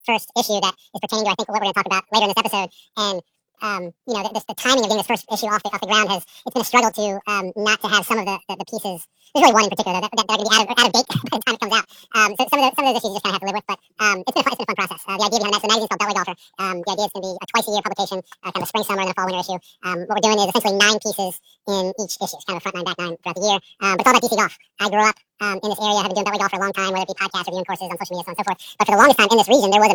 first issue that is pertaining to, I think, what we're going to talk about later in this episode. And the timing of getting this first issue off the ground it's been a struggle to not to have some of the pieces. There's really one in particular that are going to be out of date by the time it comes out. So some of those issues you just kind of have to live with. But it's been a fun process. The idea behind that, so the magazine's called Beltway Golfer. The idea is going to be a twice a year publication, kind of a spring, summer, and then a fall, winter issue. What we're doing is essentially 9 pieces in each issue. It's kind of a front 9, back 9 throughout the year. But it's all about DC golf. I grew up in this area. I've been doing Beltway golf for a long time, whether it be podcasts, reviewing courses on social media, so on and so forth. But for the longest time in this region, there was